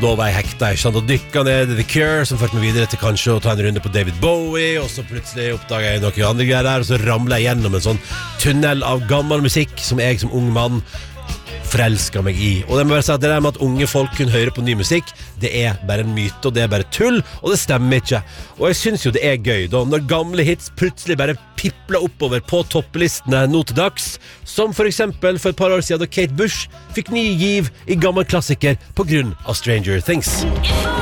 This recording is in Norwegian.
Og da var jeg hekta, ikke sant? Og dykket ned i The Cure, som førte meg videre til kanskje å ta en runde på David Bowie, og så plutselig oppdaget jeg noen andre greier der, og så ramlet jeg gjennom en sånn tunnel av gammel musikk som jeg som ung mann forelsker meg i. Og det må være sagt, det der med at unge folk kun hører på ny musikk, det er bare en myte, og det er bare tull, og det stemmer ikke. Og jeg synes jo det er gøy da, når gamle hits plutselig bare pipler oppover på topplistene nå til dags, som for eksempel for et par år siden da Kate Bush fikk ny giv i gammel klassiker på grunn av Stranger Things.